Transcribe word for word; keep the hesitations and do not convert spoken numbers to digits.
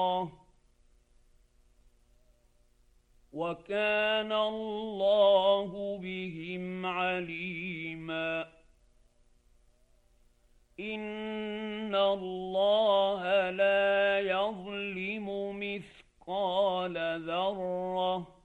وكان الله بهم عليما إن الله لا يظلم مثقال ذرة